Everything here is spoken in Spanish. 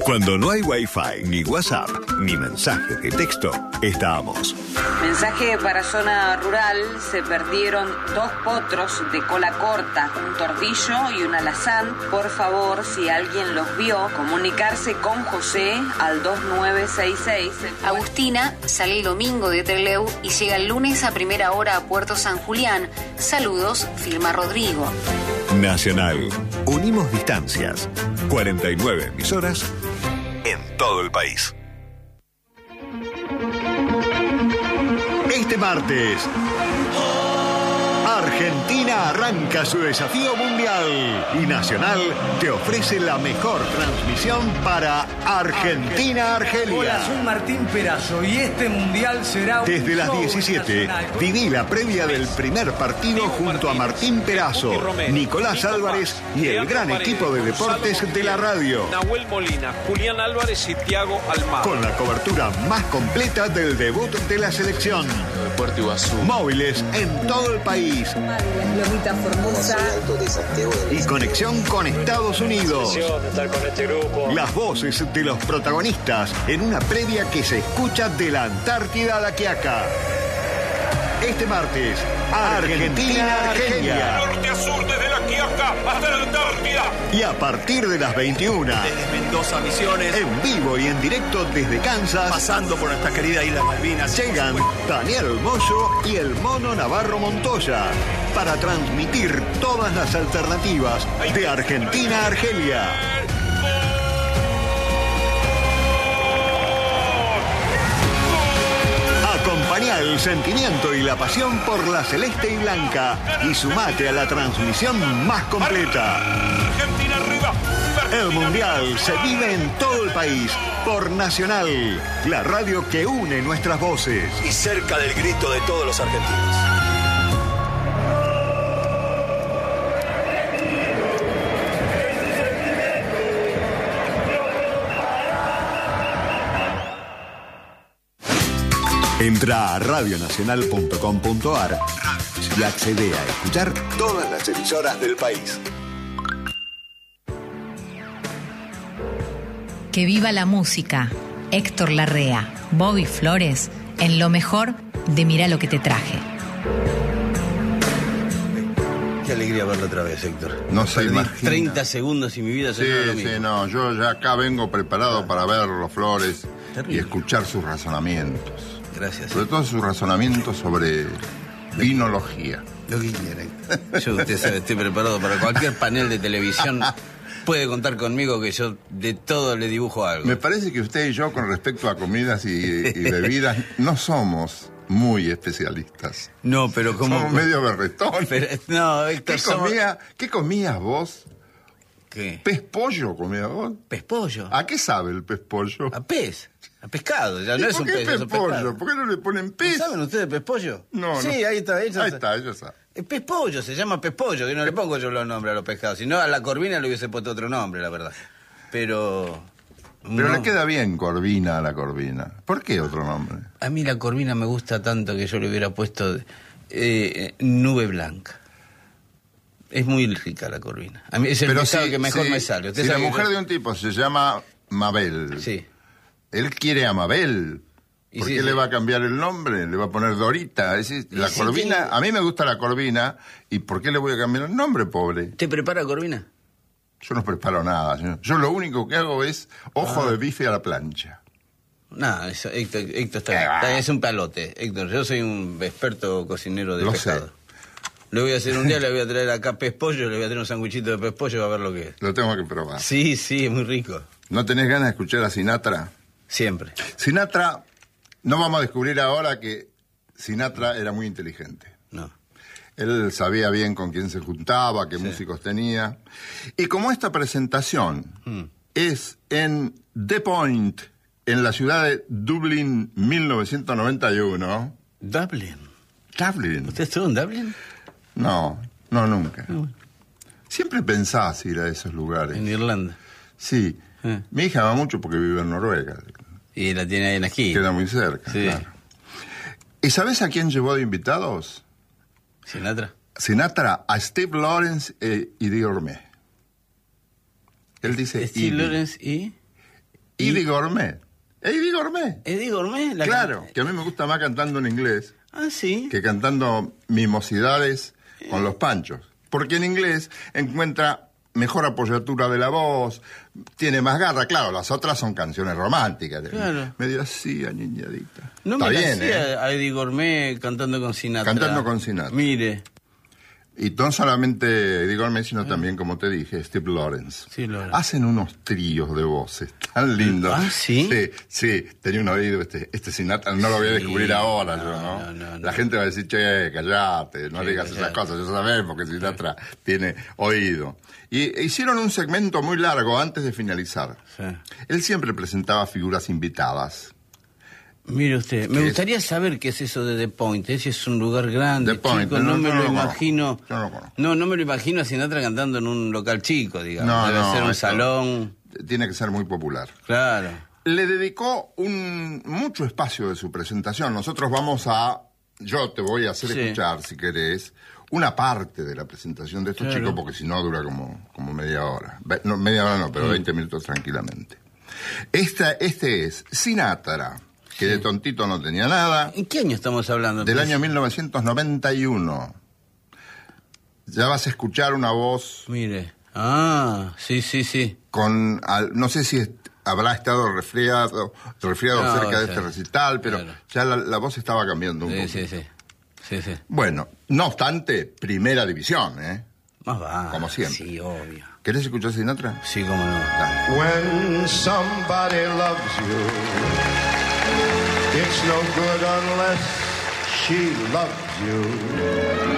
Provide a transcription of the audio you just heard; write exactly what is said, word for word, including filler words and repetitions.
Cuando no hay Wi-Fi, ni WhatsApp, ni mensaje de texto, estamos. Mensaje para zona rural: se perdieron dos potros de cola corta, un tordillo y un alazán. Por favor, si alguien los vio, comunicarse con José al dos nueve seis seis. Agustina sale el domingo de Trelew y llega el lunes a primera hora a Puerto San Julián. Saludos, firma Rodrigo. Nacional. Unimos distancias. cuarenta y nueve emisoras en todo el país. Este martes, Argentina arranca su desafío mundial y Nacional te ofrece la mejor transmisión para Argentina-Argelia. Hola, soy Martín Perazo y este mundial será un Desde las show diecisiete, nacional. viví la previa del primer partido junto a Martín Perazo, Nicolás Álvarez y el gran equipo de deportes de la radio. Nahuel Molina, Julián Álvarez y Thiago Almada. Con la cobertura más completa del debut de la selección. Puerto Iguazú. Móviles en todo el país. Lomita Formosa. Y conexión con Estados Unidos. Las voces de los protagonistas en una previa que se escucha de la Antártida a la Quiaca. Este martes, Argentina-Argelia. Norte a sur, desde la Quiaca hasta la Antártida. Y a partir de las veintiuna, Desde Mendoza, Misiones, en vivo y en directo desde Kansas, pasando por nuestra querida isla Malvinas, llegan Daniel Moyo y el Mono Navarro Montoya para transmitir todas las alternativas de Argentina a Argelia. Acompañá el sentimiento y la pasión por la celeste y blanca y sumate a la transmisión más completa. Argentina arriba. El Mundial se vive en todo el país por Nacional, la radio que une nuestras voces. y cerca del grito de todos los argentinos. Entra a radio nacional punto com punto a r y accede a escuchar todas las emisoras del país. Que viva la música. Héctor Larrea, Bobby Flores, en lo mejor de Mirá lo que te traje. Qué alegría verlo otra vez, Héctor. No se Perdí imagina. treinta segundos y mi vida se Sí, lo mismo. sí, no, yo ya acá vengo preparado para verlo, Flores, Terrible. y escuchar sus razonamientos. Gracias. Sobre todo sus razonamientos sobre vinología. Lo que quiera, Héctor. Yo, usted sabe, estoy preparado para cualquier panel de televisión. Puede contar conmigo que yo de todo le dibujo algo. Me parece que usted y yo, con respecto a comidas y, y bebidas, no somos muy especialistas. No, pero como... Somos medio berretón. Pero, no, Héctor, ¿Qué, somos- comía, ¿Qué comías vos? ¿Qué? ¿Pez pollo comías vos? ¿Pez pollo? ¿A qué sabe el pez pollo? A pez. A pescado. Ya ¿Y no es por un qué pez, pez es un pollo? pescado. ¿Por qué no le ponen pez? ¿No ¿Saben ustedes pez pollo? No, Sí, no. ahí está. Ahí está, Ahí está, ellos saben. El pez pollo, se llama pez pollo, que no le pongo yo los nombres a los pescados. Si no, a la corvina le hubiese puesto otro nombre, la verdad. Pero... Pero no. le queda bien Corvina a la Corvina. ¿Por qué otro nombre? A mí la corvina me gusta tanto que yo le hubiera puesto eh, nube blanca. Es muy rica la corvina. A mí es el pescado si- que mejor si- me sale. Usted Si la sabe que mujer yo- de un tipo se llama Mabel, Sí. él quiere a Mabel. Y ¿Por sí, qué sí. le va a cambiar el nombre? Le va a poner Dorita. Es decir, la sí, Corvina, tiene- a mí me gusta la Corvina. ¿Y por qué le voy a cambiar el nombre, pobre? ¿Te prepara corvina? Yo no preparo nada, señor. Yo lo único que hago es ojo Ah. de bife a la plancha. No, eso, Héctor, Héctor está Eh, bien. va. Está bien, es un palote. Héctor, yo soy un experto cocinero de Lo pescado. sé. Le voy a hacer un día, le voy a traer acá pez pollo, le voy a traer un sanguichito de pez pollo, va a ver lo que es. Lo tengo que probar. Sí, sí, es muy rico. ¿No tenés ganas de escuchar a Sinatra? Siempre. Sinatra, no vamos a descubrir ahora que Sinatra era muy inteligente. No. Él sabía bien con quién se juntaba, qué músicos tenía. Y como esta presentación Mm. es en The Point, en la ciudad de Dublín, mil novecientos noventa y uno. Dublin. Dublin. ¿Usted estuvo en Dublin? No, no, nunca. Ah, bueno. Siempre pensás ir a esos lugares. En Irlanda. Sí. Ah. Mi hija va mucho porque vive en Noruega. Y la tiene ahí en la esquina. Queda muy cerca, Sí. claro. ¿Y sabés a quién llevó de invitados? Sinatra. Sinatra, a Steve Lawrence eh, y Diorme. Él dice... Steve Eddie. Lawrence y... Eddie Gourmet. Eddie Gourmet. Eddie Gourmet. La Claro, canta. que a mí me gusta más cantando en inglés Ah, sí. que cantando mimosidades con los Panchos. Porque en inglés encuentra mejor apoyatura de la voz, tiene más garra. Claro, las otras son canciones románticas. Claro. Medio así, aniñadita. No Está me la bien, hacía ¿eh? a Eddie Gourmet cantando con Sinatra. Cantando con Sinatra. Mire. Y no solamente Eddie Gourmet, sino también, como te dije, Steve Lawrence. Sí, Lawrence. Hacen unos tríos de voces tan lindos. ¿Ah, sí? Sí, sí, tenía un oído, este, este Sinatra, no lo voy a descubrir Sí, ahora no, yo, ¿no? no, no, no. La gente va a decir, che, callate, no Sí, digas esas callate. cosas, ya sabemos que Sinatra tiene oído. Y e hicieron un segmento muy largo antes de finalizar. Sí. Él siempre presentaba figuras invitadas. Mire usted, me ¿Qué gustaría es? saber qué es eso de The Point. Ese es un lugar grande, The Point, chico, no, no, me yo lo no lo imagino. conozco, yo no lo conozco. No, no me lo imagino a Sinatra cantando en un local chico, digamos. No, Debe no, ser un esto salón. Tiene que ser muy popular. Claro. Le dedicó un mucho espacio de su presentación. Nosotros vamos a, yo te voy a hacer Sí. escuchar, si querés, una parte de la presentación de estos Claro. chicos, porque si no dura como, como media hora. Ve- No, media hora no, pero Mm. veinte minutos tranquilamente. Esta, este es Sinatra, que de tontito no tenía nada, ¿En qué año estamos hablando? del año mil novecientos noventa y uno. Ya vas a escuchar una voz Mire. Ah, sí, sí, sí. con, al- no sé si es- habrá estado resfriado, resfriado No, cerca de sí. este recital, pero Claro. ya la, la voz estaba cambiando un Sí, poco. sí, sí. Sí, sí. Bueno, no obstante, primera división, ¿eh? Más va. Como siempre. Sí, obvio. ¿Querés escuchar Sinatra? Sí, cómo no. Dale. When somebody loves you, it's no good unless she loves you.